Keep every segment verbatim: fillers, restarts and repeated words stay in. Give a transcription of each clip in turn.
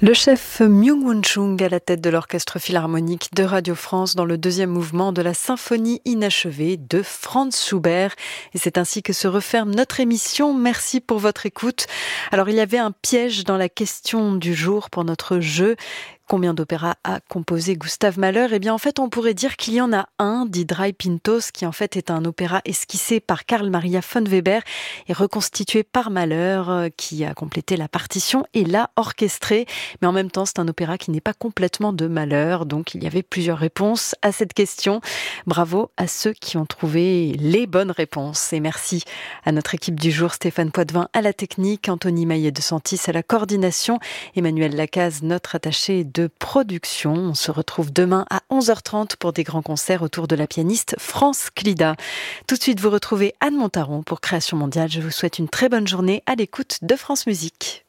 Le chef Myung-Whun Chung à la tête de l'Orchestre Philharmonique de Radio France dans le deuxième mouvement de la symphonie inachevée de Franz Schubert. Et c'est ainsi que se referme notre émission. Merci pour votre écoute. Alors, il y avait un piège dans la question du jour pour notre jeu. Combien d'opéras a composé Gustave Mahler ? Eh bien, en fait, on pourrait dire qu'il y en a un, dit Drei Pintos, qui en fait est un opéra esquissé par Carl Maria von Weber et reconstitué par Mahler, qui a complété la partition et l'a orchestré. Mais en même temps, c'est un opéra qui n'est pas complètement de Mahler, donc il y avait plusieurs réponses à cette question. Bravo à ceux qui ont trouvé les bonnes réponses. Et merci à notre équipe du jour, Stéphane Poitvin à la technique, Anthony Maillet de Santis à la coordination, Emmanuel Lacaze, notre attaché de production. On se retrouve demain à onze heures trente pour des grands concerts autour de la pianiste France Clida. Tout de suite, vous retrouvez Anne Montaron pour Création Mondiale. Je vous souhaite une très bonne journée à l'écoute de France Musique.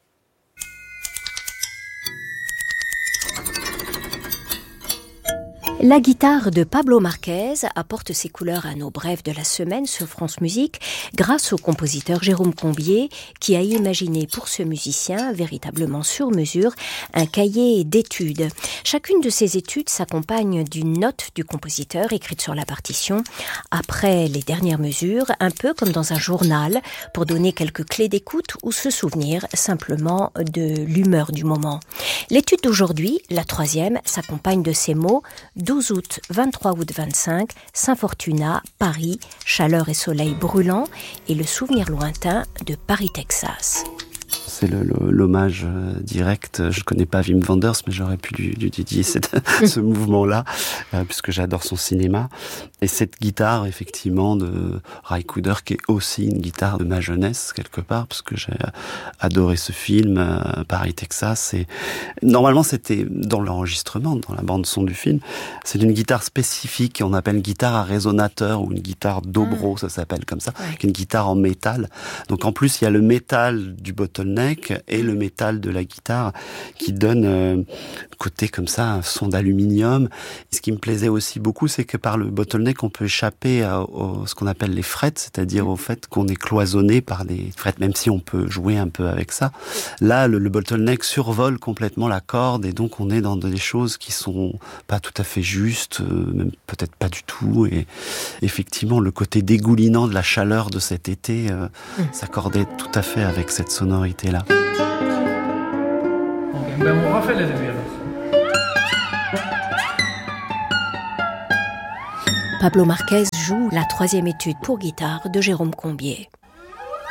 La guitare de Pablo Marquez apporte ses couleurs à nos brèves de la semaine sur France Musique grâce au compositeur Jérôme Combier qui a imaginé pour ce musicien, véritablement sur mesure, un cahier d'études. Chacune de ces études s'accompagne d'une note du compositeur écrite sur la partition après les dernières mesures, un peu comme dans un journal pour donner quelques clés d'écoute ou se souvenir simplement de l'humeur du moment. L'étude d'aujourd'hui, la troisième, s'accompagne de ces mots: douze août, vingt-trois août vingt-cinq, Saint-Fortuna, Paris, chaleur et soleil brûlant, et le souvenir lointain de Paris, Texas. C'est le, le, l'hommage direct. Je ne connais pas Wim Wenders, mais j'aurais pu lui, lui dédier cette, ce mouvement-là, euh, puisque j'adore son cinéma. Et cette guitare, effectivement, de Ry Cooder, qui est aussi une guitare de ma jeunesse, quelque part, parce que j'ai adoré ce film, euh, Paris, Texas. Et normalement, c'était dans l'enregistrement, dans la bande-son du film. C'est une guitare spécifique, qu'on appelle une guitare à résonateur, ou une guitare dobro, ça s'appelle comme ça, ouais. Qui est une guitare en métal. Donc en plus, il y a le métal du bottleneck et le métal de la guitare qui donne euh, côté comme ça un son d'aluminium. Et ce qui me plaisait aussi beaucoup, c'est que par le bottleneck on peut échapper à, à ce qu'on appelle les frettes, c'est-à-dire au fait qu'on est cloisonné par les frettes, même si on peut jouer un peu avec ça. Là, le, le bottleneck survole complètement la corde et donc on est dans des choses qui sont pas tout à fait justes, euh, même peut-être pas du tout. Et effectivement, le côté dégoulinant de la chaleur de cet été euh, mmh. s'accordait tout à fait avec cette sonorité-là. Ok, ben on refait le début alors. Pablo Marquez joue la troisième étude pour guitare de Jérôme Combier.